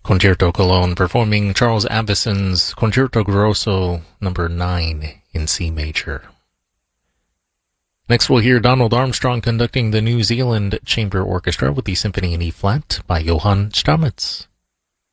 Concerto Cologne performing Charles Avicen's Concerto Grosso No. 9 in C major. Next we'll hear Donald Armstrong conducting the New Zealand Chamber Orchestra with the Symphony in E-flat by Johann Stamitz.